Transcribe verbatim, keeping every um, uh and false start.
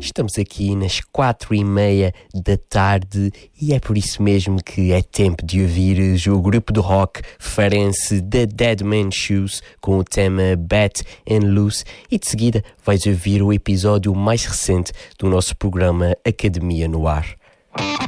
Estamos aqui nas quatro e meia da tarde e é por isso mesmo que é tempo de ouvir o grupo de rock farense The Dead Man's Shoes com o tema Bat and Loose, e de seguida vais ouvir o episódio mais recente do nosso programa Academia no Ar.